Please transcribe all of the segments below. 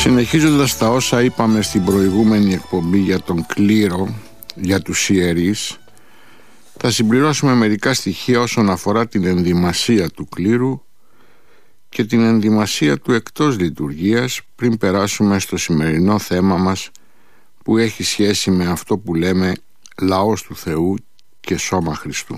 Συνεχίζοντας τα όσα είπαμε στην προηγούμενη εκπομπή για τον κλήρο, για τους ιερείς, θα συμπληρώσουμε μερικά στοιχεία όσον αφορά την ενδυμασία του κλήρου και την ενδυμασία του εκτός λειτουργίας, πριν περάσουμε στο σημερινό θέμα μας, που έχει σχέση με αυτό που λέμε λαός του Θεού και σώμα Χριστού.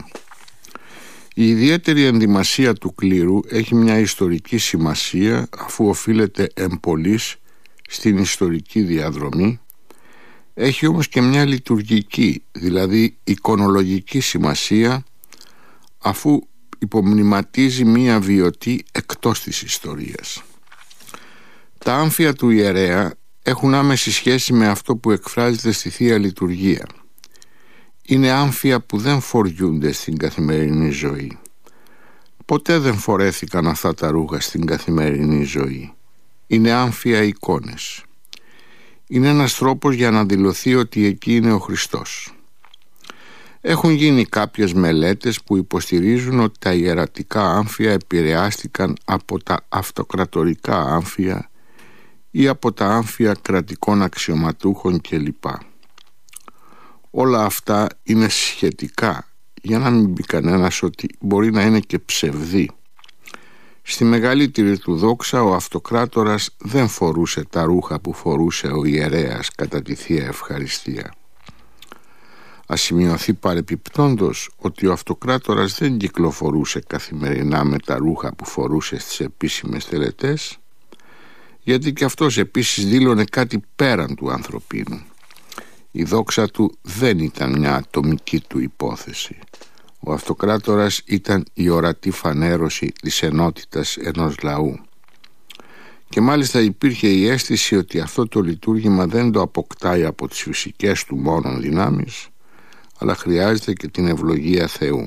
Η ιδιαίτερη ενδυμασία του κλήρου έχει μια ιστορική σημασία, αφού οφείλεται εμπολής στην ιστορική διαδρομή. Έχει όμως και μια λειτουργική, δηλαδή εικονολογική σημασία, αφού υπομνηματίζει μια βιωτή εκτός της ιστορίας. Τα άμφια του ιερέα έχουν άμεση σχέση με αυτό που εκφράζεται στη Θεία Λειτουργία. Είναι άμφια που δεν φοριούνται στην καθημερινή ζωή. Ποτέ δεν φορέθηκαν αυτά τα ρούχα στην καθημερινή ζωή. Είναι άμφια εικόνες. Είναι ένας τρόπος για να δηλωθεί ότι εκεί είναι ο Χριστός. Έχουν γίνει κάποιες μελέτες που υποστηρίζουν ότι τα ιερατικά άμφια επηρεάστηκαν από τα αυτοκρατορικά άμφια ή από τα άμφια κρατικών αξιωματούχων κλπ. Όλα αυτά είναι σχετικά, για να μην πει κανένας ότι μπορεί να είναι και ψευδή. Στη μεγαλύτερη του δόξα ο αυτοκράτορας δεν φορούσε τα ρούχα που φορούσε ο ιερέας κατά τη Θεία Ευχαριστία. Ας σημειωθεί παρεπιπτόντος ότι ο αυτοκράτορας δεν κυκλοφορούσε καθημερινά με τα ρούχα που φορούσε στις επίσημες τελετές, γιατί και αυτός επίσης δήλωνε κάτι πέραν του ανθρωπίνου. Η δόξα του δεν ήταν μια ατομική του υπόθεση. Ο αυτοκράτορας ήταν η ορατή φανέρωση της ενότητας ενός λαού. Και μάλιστα υπήρχε η αίσθηση ότι αυτό το λειτουργήμα δεν το αποκτάει από τις φυσικές του μόνον δυνάμεις, αλλά χρειάζεται και την ευλογία Θεού.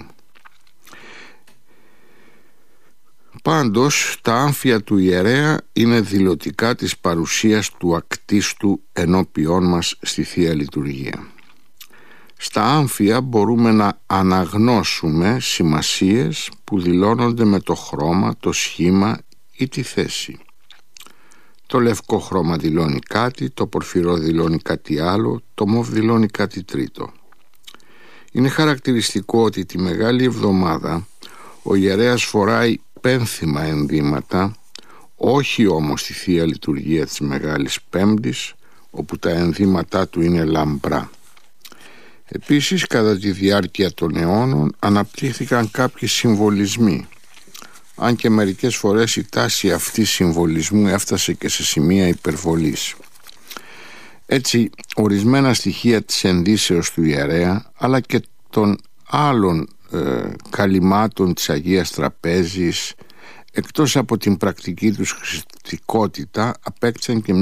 Πάντως, τα άμφια του ιερέα είναι δηλωτικά της παρουσίας του ακτίστου ενώπιόν μας στη Θεία Λειτουργία. Στα άμφια μπορούμε να αναγνώσουμε σημασίες που δηλώνονται με το χρώμα, το σχήμα ή τη θέση. Το λευκό χρώμα δηλώνει κάτι, το πορφυρό δηλώνει κάτι άλλο, το μοβ δηλώνει κάτι τρίτο. Είναι χαρακτηριστικό ότι τη Μεγάλη Εβδομάδα ο ιερέας φοράει πένθυμα ενδύματα, όχι όμως στη Θεία Λειτουργία της Μεγάλης Πέμπτης, όπου τα ενδύματά του είναι λαμπρά. Επίσης, κατά τη διάρκεια των αιώνων αναπτύχθηκαν κάποιοι συμβολισμοί, αν και μερικές φορές η τάση αυτή συμβολισμού έφτασε και σε σημεία υπερβολής. Έτσι, ορισμένα στοιχεία της ενδύσεως του ιερέα, αλλά και των άλλων καλυμάτων της Αγίας Τραπέζης, εκτός από την πρακτική τους χρηστικότητα, απέκτησαν και